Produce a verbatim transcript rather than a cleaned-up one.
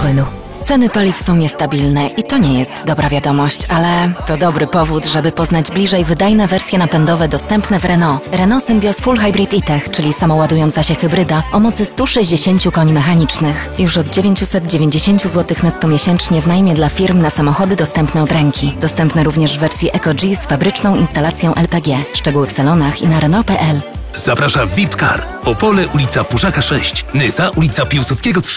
Renault. Ceny paliw są niestabilne i to nie jest dobra wiadomość, ale to dobry powód, żeby poznać bliżej wydajne wersje napędowe dostępne w Renault. Renault Symbioz Full Hybrid e-Tech, czyli samoładująca się hybryda o mocy sto sześćdziesiąt koni mechanicznych. Już od dziewięćset dziewięćdziesiąt złotych netto miesięcznie w najmie dla firm na samochody dostępne od ręki. Dostępne również w wersji EcoG z fabryczną instalacją L P G. Szczegóły w salonach i na Renault kropka p l. Zaprasza V I P Car. Opole, ulica Puszaka sześć. Nysa, ulica Piłsudskiego trzy.